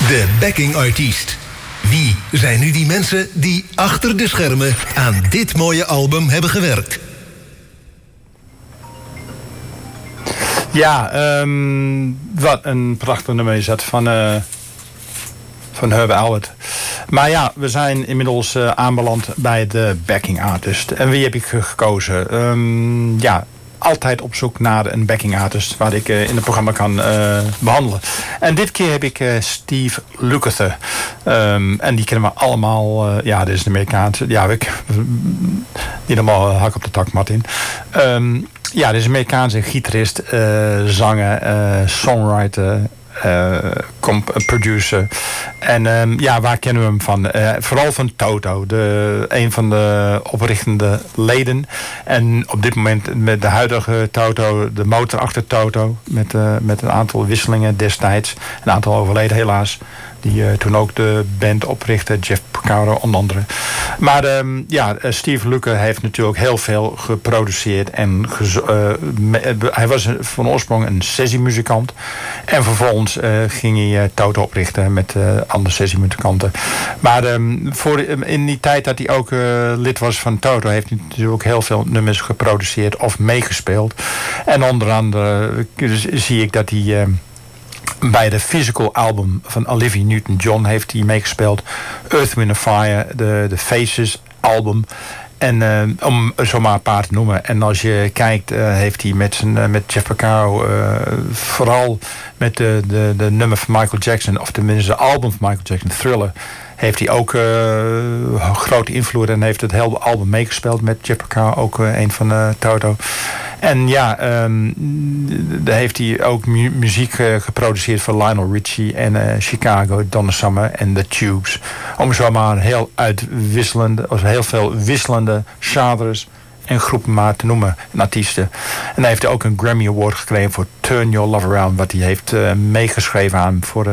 De backing artiest. Wie zijn nu die mensen die achter de schermen aan dit mooie album hebben gewerkt? Ja, wat een prachtig nummer is dat van Herb Alpert. Maar ja, we zijn inmiddels aanbeland bij de backing artist. En wie heb ik gekozen? Altijd op zoek naar een backing artist waar ik in het programma kan behandelen. En dit keer heb ik Steve Lukather. En die kennen we allemaal. Dit is een Amerikaanse. Ja, niet helemaal hak op de tak, Martin. Dit is een Amerikaanse gitarist, zanger, songwriter, producer. En waar kennen we hem van? Vooral van Toto, een van de oprichtende leden. En op dit moment met de huidige Toto, de motor achter Toto, met een aantal wisselingen destijds. Een aantal overleden helaas. Die toen ook de band oprichtte, Jeff Porcaro onder andere. Maar Steve Lukather heeft natuurlijk heel veel geproduceerd. En hij was van oorsprong een sessiemuzikant. En vervolgens ging hij Toto oprichten met andere sessiemuzikanten. Maar in die tijd dat hij ook lid was van Toto, heeft hij natuurlijk heel veel nummers geproduceerd of meegespeeld. En onder andere zie ik dat hij bij de Physical album van Olivia Newton-John heeft hij meegespeeld. Earth, Wind & Fire, de Faces album. En om zomaar een paar te noemen. En als je kijkt, heeft hij met Jeff Porcaro vooral met de nummer van Michael Jackson, of tenminste de album van Michael Jackson, Thriller, heeft hij ook grote invloed en heeft het hele album meegespeeld met Jeff Porcaro, ook een van Toto. En daar heeft hij ook muziek geproduceerd voor Lionel Richie en Chicago, Donna Summer en The Tubes. Om zomaar heel veel wisselende genres en groepen maar te noemen, en artiesten. En hij heeft ook een Grammy Award gekregen voor Turn Your Love Around, wat hij heeft meegeschreven aan voor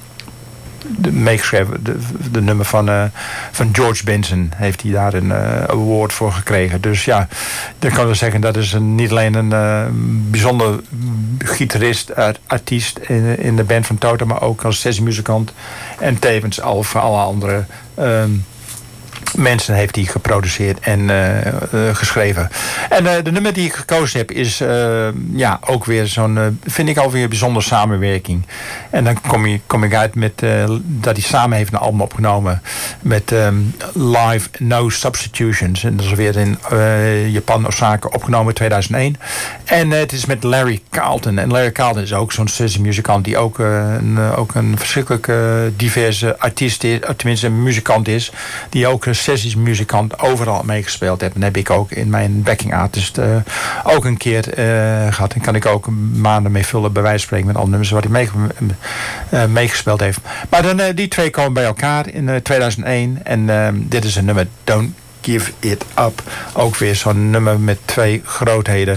de nummer van George Benson heeft hij daar een award voor gekregen. Dus ja, dan kan we zeggen dat is niet alleen een bijzonder gitarist, artiest in de band van Toto, maar ook als sessiemuzikant en tevens al voor alle andere mensen heeft hij geproduceerd en geschreven. En de nummer die ik gekozen heb is ook weer zo'n, vind ik alweer een bijzondere samenwerking. En dan kom ik uit met dat hij samen heeft een album opgenomen met Live No Substitutions. En dat is weer in Japan, Osaka, opgenomen in 2001. En het is met Larry Carlton. En Larry Carlton is ook zo'n sessiemuzikant die ook een verschrikkelijk diverse artiest is, tenminste een muzikant is, die ook sessiesmuzikant overal meegespeeld heeft. En heb ik ook in mijn backing artist ook een keer gehad. En kan ik ook maanden mee vullen, bij wijze van spreken, met alle nummers wat hij meegespeeld heeft. Maar dan die twee komen bij elkaar in 2001. En dit is een nummer, Don't Give It Up. Ook weer zo'n nummer met twee grootheden.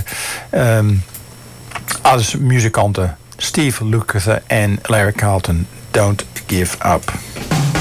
Als muzikanten. Steve Lukather en Larry Carlton. Don't Give Up.